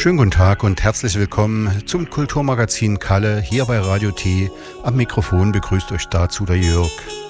Schönen guten Tag und herzlich willkommen zum Kulturmagazin Kalle hier bei Radio T. Am Mikrofon begrüßt euch dazu der Jörg.